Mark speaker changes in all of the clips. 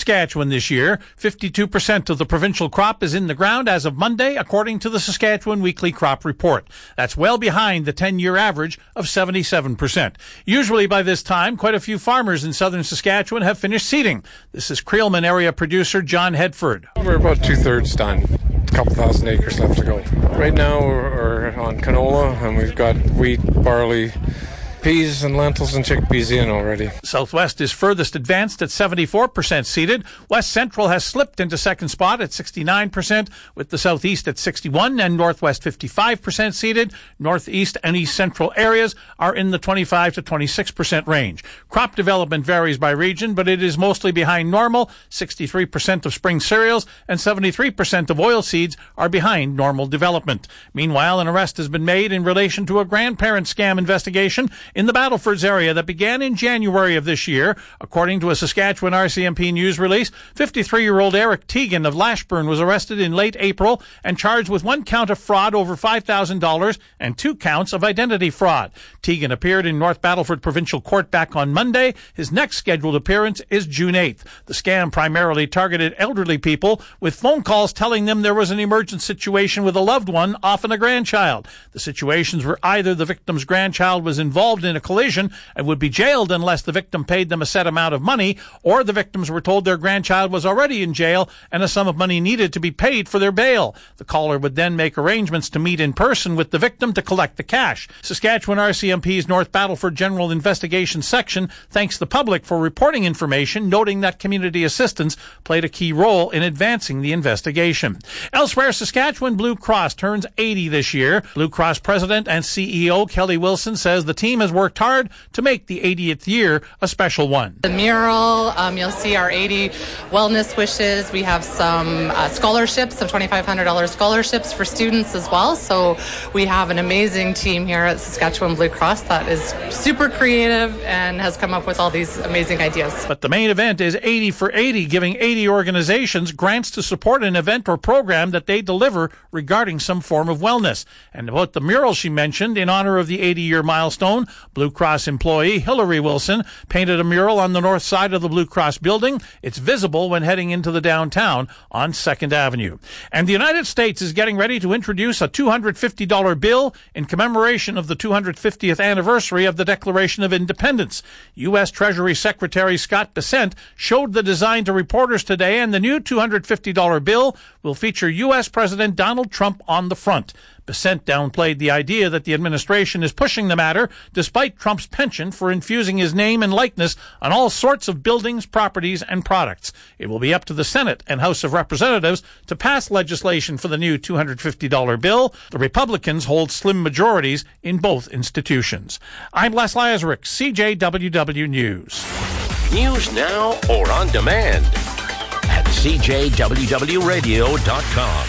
Speaker 1: Saskatchewan this year. 52% of the provincial crop is in the ground as of Monday, according to the Saskatchewan Weekly Crop Report. That's well behind the 10-year average of 77%. Usually by this time, quite a few farmers in southern Saskatchewan have finished seeding. This is Creelman area producer John Hedford.
Speaker 2: We're about two-thirds done. A couple thousand acres left to go. Right now we're on canola, and we've got wheat, barley, peas and lentils and chickpeas in already.
Speaker 1: Southwest is furthest advanced at 74% seeded. West Central has slipped into second spot at 69%, with the Southeast at 61% and Northwest 55% seeded. Northeast and East Central areas are in the 25 to 26% range. Crop development varies by region, but it is mostly behind normal. 63% of spring cereals and 73% of oilseeds are behind normal development. Meanwhile, an arrest has been made in relation to a grandparent scam investigation in the Battlefords area that began in January of this year. According to a Saskatchewan RCMP news release, 53-year-old Eric Teagan of Lashburn was arrested in late April and charged with 1 count of fraud over $5,000 and 2 counts of identity fraud. Teagan appeared in North Battleford Provincial Court back on Monday. His next scheduled appearance is June 8th. The scam primarily targeted elderly people with phone calls telling them there was an emergent situation with a loved one, often a grandchild. The situations were either the victim's grandchild was involved in a collision and would be jailed unless the victim paid them a set amount of money, or the victims were told their grandchild was already in jail and a sum of money needed to be paid for their bail. The caller would then make arrangements to meet in person with the victim to collect the cash. Saskatchewan RCMP's North Battleford General Investigation Section thanks the public for reporting information, noting that community assistance played a key role in advancing the investigation. Elsewhere, Saskatchewan Blue Cross turns 80 this year. Blue Cross President and CEO Kelly Wilson says the team has worked hard to make the 80th year a special one.
Speaker 3: The mural, you'll see our 80 wellness wishes. We have some scholarships, some $2,500 scholarships for students as well. So we have an amazing team here at Saskatchewan Blue Cross that is super creative and has come up with all these amazing ideas.
Speaker 1: But the main event is 80 for 80, giving 80 organizations grants to support an event or program that they deliver regarding some form of wellness. And about the mural she mentioned, in honor of the 80-year milestone, Blue Cross employee Hillary Wilson painted a mural on the north side of the Blue Cross building. It's visible when heading into the downtown on 2nd Avenue. And the United States is getting ready to introduce a $250 bill in commemoration of the 250th anniversary of the Declaration of Independence. U.S. Treasury Secretary Scott Bessent showed the design to reporters today, and the new $250 bill will feature U.S. President Donald Trump on the front. Bessent downplayed the idea that the administration is pushing the matter, despite Trump's penchant for infusing his name and likeness on all sorts of buildings, properties, and products. It will be up to the Senate and House of Representatives to pass legislation for the new $250 bill. The Republicans hold slim majorities in both institutions. I'm Les Lazaruk, CJWW News.
Speaker 4: News now or on demand at CJWWradio.com.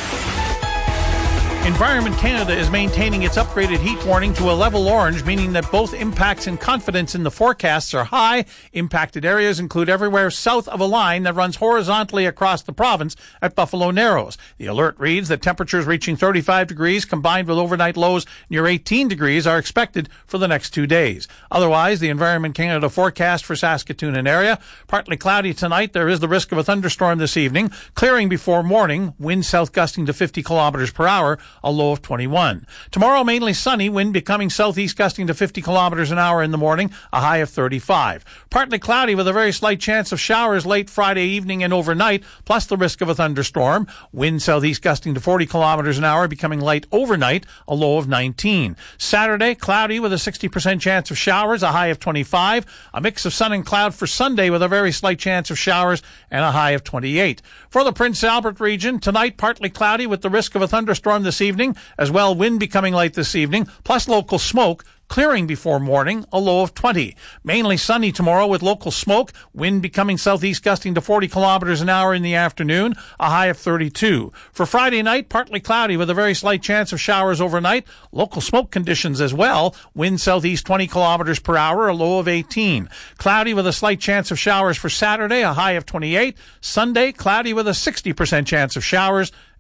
Speaker 1: Environment Canada is maintaining its upgraded heat warning to a level orange, meaning that both impacts and confidence in the forecasts are high. Impacted areas include everywhere south of a line that runs horizontally across the province at Buffalo Narrows. The alert reads that temperatures reaching 35 degrees combined with overnight lows near 18 degrees are expected for the next 2 days. Otherwise, the Environment Canada forecast for Saskatoon and area: partly cloudy tonight. There is the risk of a thunderstorm this evening. Clearing before morning. Wind south gusting to 50 kilometers per hour. A low of 21. Tomorrow, mainly sunny, wind becoming southeast gusting to 50 kilometers an hour in the morning, a high of 35. Partly cloudy with a very slight chance of showers late Friday evening and overnight, plus the risk of a thunderstorm. Wind southeast gusting to 40 kilometers an hour, becoming light overnight, a low of 19. Saturday, cloudy with a 60% chance of showers, a high of 25. A mix of sun and cloud for Sunday with a very slight chance of showers and a high of 28. For the Prince Albert region, tonight partly cloudy with the risk of a thunderstorm this evening, as well wind becoming light this evening, plus local smoke. Clearing before morning, a low of 20. Mainly sunny tomorrow with local smoke, wind becoming southeast gusting to 40 kilometers an hour in the afternoon, a high of 32. For Friday night, partly cloudy with a very slight chance of showers overnight, local smoke conditions as well, wind southeast 20 kilometers per hour, a low of 18. Cloudy with a slight chance of showers for Saturday, a high of 28. Sunday, cloudy with a 60% chance of showers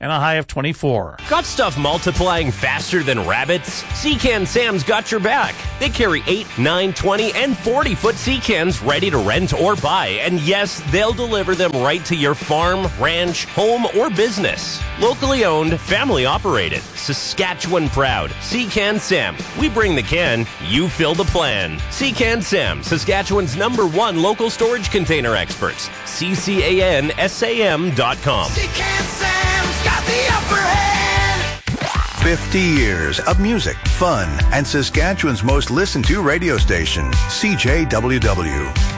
Speaker 1: and a high of 24.
Speaker 5: Got stuff multiplying faster than rabbits? Sea-Can Sam's got your back. They carry 8, 9, 20, and 40-foot sea cans ready to rent or buy. And yes, they'll deliver them right to your farm, ranch, home, or business. Locally owned, family operated. Saskatchewan proud. Sea-Can Sam. We bring the can, you fill the plan. Sea-Can Sam, Saskatchewan's #1 local storage container experts. CCANSAM.com.
Speaker 6: Sea-Can Sam's got the upper hand.
Speaker 7: 50 years of music, fun, and Saskatchewan's most listened to radio station, CJWW.